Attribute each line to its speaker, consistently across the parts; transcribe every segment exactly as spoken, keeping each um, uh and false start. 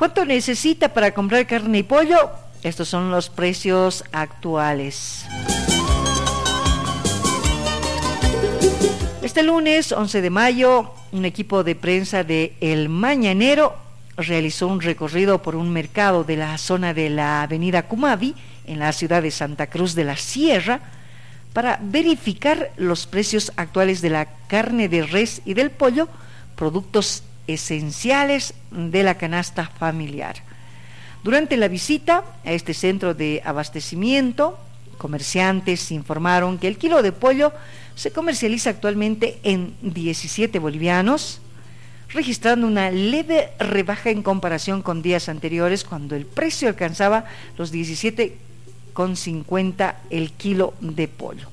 Speaker 1: ¿Cuánto necesita para comprar carne y pollo? Estos son los precios actuales. Este lunes once de mayo, un equipo de prensa de El Mañanero realizó un recorrido por un mercado de la zona de la avenida Cumavi, en la ciudad de Santa Cruz de la Sierra, para verificar los precios actuales de la carne de res y del pollo, productos esenciales de la canasta familiar. Durante la visita a este centro de abastecimiento, comerciantes informaron que el kilo de pollo se comercializa actualmente en diecisiete bolivianos, registrando una leve rebaja en comparación con días anteriores, cuando el precio alcanzaba los diecisiete con cincuenta el kilo de pollo.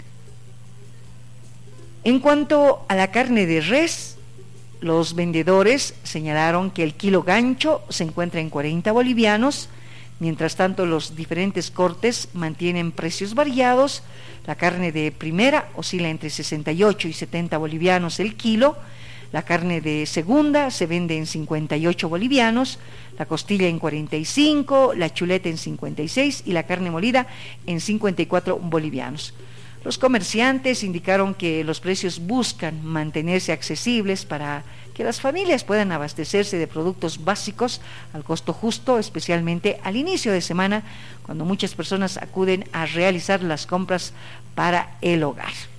Speaker 1: En cuanto a la carne de res, los vendedores señalaron que el kilo gancho se encuentra en cuarenta bolivianos. Mientras tanto, los diferentes cortes mantienen precios variados. La carne de primera oscila entre sesenta y ocho y setenta bolivianos el kilo. La carne de segunda se vende en cincuenta y ocho bolivianos, la costilla en cuarenta y cinco, la chuleta en cincuenta y seis y la carne molida en cincuenta y cuatro bolivianos. Los comerciantes indicaron que los precios buscan mantenerse accesibles para que las familias puedan abastecerse de productos básicos al costo justo, especialmente al inicio de semana, cuando muchas personas acuden a realizar las compras para el hogar.